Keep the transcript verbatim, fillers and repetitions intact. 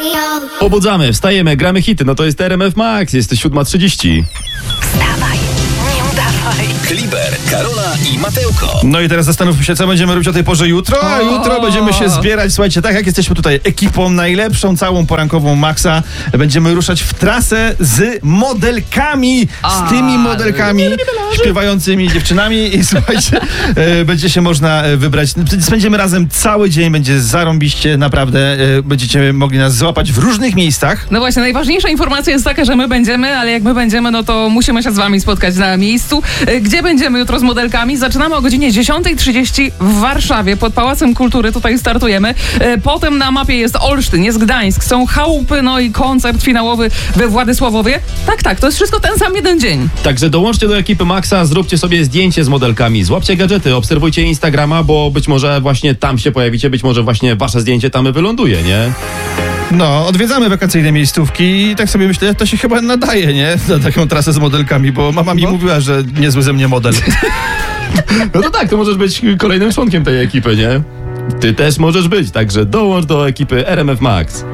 Pobudzamy, wstajemy, gramy hity, no to jest R M F Max, jest siódma trzydzieści. Wstawaj, nie udawaj. Kliber, Karola i Matełko. No i teraz zastanówmy się, co będziemy robić o tej porze jutro. A jutro będziemy się zbierać, słuchajcie, tak jak jesteśmy tutaj ekipą najlepszą, całą porankową Maxa, będziemy ruszać w trasę z modelkami, z tymi modelkami, śpiewającymi dziewczynami i słuchajcie, e, będzie się można wybrać. Spędzimy razem cały dzień, będzie zarąbiście, naprawdę e, będziecie mogli nas złapać w różnych miejscach. No właśnie, najważniejsza informacja jest taka, że my będziemy, ale jak my będziemy, no to musimy się z wami spotkać na miejscu. Gdzie będziemy jutro z modelkami? Zaczynamy o godzinie dziesiąta trzydzieści w Warszawie, pod Pałacem Kultury, tutaj startujemy. Potem na mapie jest Olsztyn, jest Gdańsk, są Chałupy, no i koncert finałowy we Władysławowie. Tak, tak, to jest wszystko ten sam jeden dzień. Także dołączcie do ekipy Maxa, zróbcie sobie zdjęcie z modelkami, złapcie gadżety, obserwujcie Instagrama, bo być może właśnie tam się pojawicie, być może właśnie wasze zdjęcie tam wyląduje, nie? No, odwiedzamy wakacyjne miejscówki i tak sobie myślę, to się chyba nadaje, nie? Na taką trasę z modelkami, bo mama mi Bo? mówiła, że niezły ze mnie model. No to tak, to możesz być kolejnym członkiem tej ekipy, nie? Ty też możesz być, także dołącz do ekipy R M F Max.